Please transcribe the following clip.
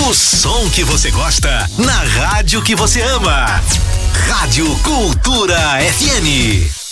O som que você gosta, na rádio que você ama. Rádio Cultura FM.